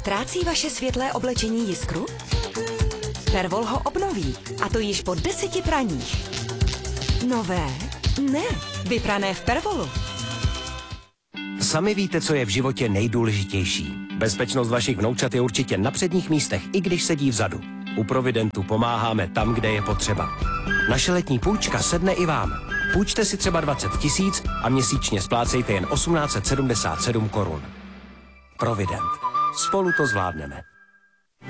Ztrácí vaše světlé oblečení jiskru? Pervol ho obnoví, a to již po 10 praních. Nové? Ne, vyprané v Pervolu. Sami víte, co je v životě nejdůležitější. Bezpečnost vašich vnoučat je určitě na předních místech, i když sedí vzadu. U Providentu pomáháme tam, kde je potřeba. Naše letní půjčka sedne i vám. Půjčte si třeba 20 000 a měsíčně splácejte jen 1877 korun. Provident. Spolu to zvládneme.